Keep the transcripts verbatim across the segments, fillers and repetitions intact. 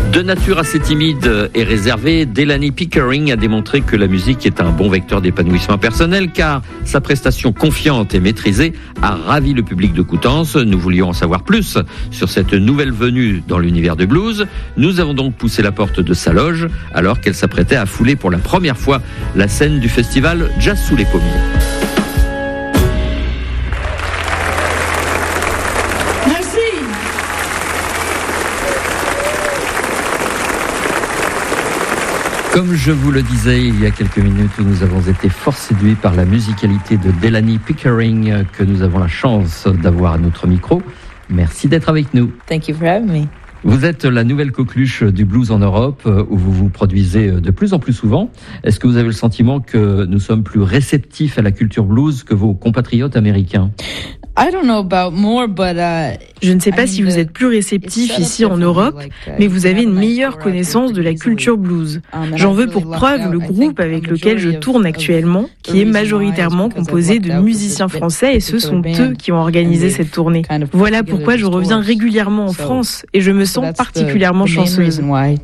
De nature assez timide et réservée, Delaney Pickering a démontré que la musique est un bon vecteur d'épanouissement personnel car sa prestation confiante et maîtrisée a ravi le public de Coutances. Nous voulions en savoir plus sur cette nouvelle venue dans l'univers du blues. Nous avons donc poussé la porte de sa loge alors qu'elle s'apprêtait à fouler pour la première fois la scène du festival Jazz sous les pommiers. Comme je vous le disais il y a quelques minutes, nous avons été fort séduits par la musicalité de Delaney Pickering que nous avons la chance d'avoir à notre micro. Merci d'être avec nous. Thank you for having me. Vous êtes la nouvelle coqueluche du blues en Europe où vous vous produisez de plus en plus souvent. Est-ce que vous avez le sentiment que nous sommes plus réceptifs à la culture blues que vos compatriotes américains ? I don't know about more, but, uh, Je ne sais pas si vous êtes plus réceptif ici en Europe, mais vous avez une meilleure connaissance de la culture blues. J'en veux pour preuve le groupe avec lequel je tourne actuellement, qui est majoritairement composé de musiciens français et ce sont eux qui ont organisé cette tournée. Voilà pourquoi je reviens régulièrement en France et je me sens particulièrement chanceuse.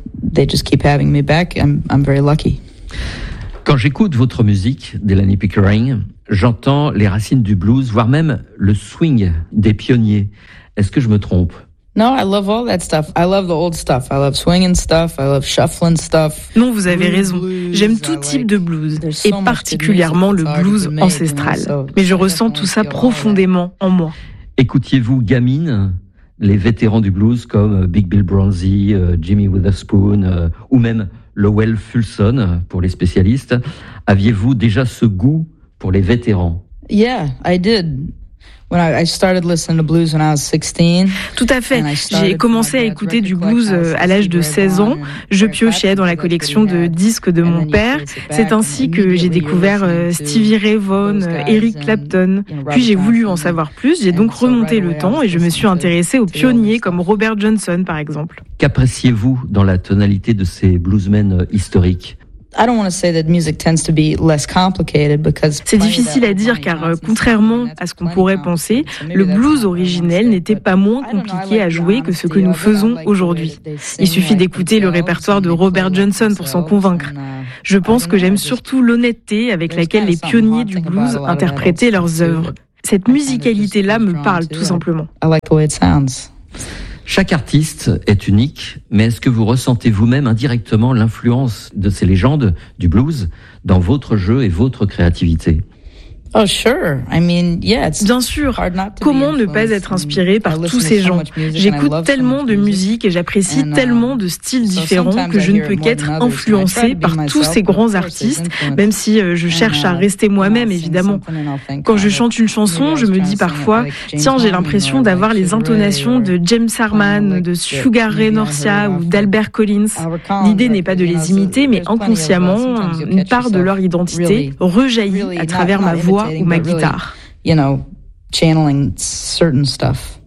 Quand j'écoute votre musique, Delaney Pickering, j'entends les racines du blues, voire même le swing des pionniers. Est-ce que je me trompe ? No, I love all that stuff. I love the old stuff. I love swinging stuff. I love shuffling stuff. Non, vous avez raison. J'aime tout type de blues, et particulièrement le blues ancestral. Mais je ressens tout ça profondément en moi. Écoutiez-vous gamine les vétérans du blues comme Big Bill Broonzy, Jimmy Witherspoon ou même Lowell Fulson pour les spécialistes? Aviez-vous déjà ce goût pour les vétérans? Yeah, I did. When I, I started listening to blues when I was sixteen. Tout à fait. J'ai commencé à écouter du blues à l'âge de seize ans. Je piochais dans la collection de disques de mon père. C'est ainsi que j'ai découvert Stevie Ray Vaughan, Eric Clapton. Puis j'ai voulu en savoir plus. J'ai donc remonté le temps et je me suis intéressée aux pionniers comme Robert Johnson, par exemple. Qu'appréciez-vous dans la tonalité de ces bluesmen historiques? C'est difficile à dire car, contrairement à ce qu'on pourrait penser, le blues originel n'était pas moins compliqué à jouer que ce que nous faisons aujourd'hui. Il suffit d'écouter le répertoire de Robert Johnson pour s'en convaincre. Je pense que j'aime surtout l'honnêteté avec laquelle les pionniers du blues interprétaient leurs œuvres. Cette musicalité-là me parle tout simplement. Chaque artiste est unique, mais est-ce que vous ressentez vous-même indirectement l'influence de ces légendes du blues dans votre jeu et votre créativité? Oh, sure. I mean, yeah, it's Bien sûr. Comment ne pas être inspiré par tous ces gens? J'écoute tellement de musique et j'apprécie tellement de styles différents que je ne peux qu'être influencée par tous ces grands artistes, même si je cherche à rester moi-même, évidemment. Quand je chante une chanson, je me dis parfois, tiens, j'ai l'impression d'avoir les intonations de James Harman, de Sugar Ray Norcia ou d'Albert Collins. L'idée n'est pas de les imiter, mais inconsciemment, une part de leur identité rejaillit à travers ma voix ou ma guitare. You know, channeling certain stuff.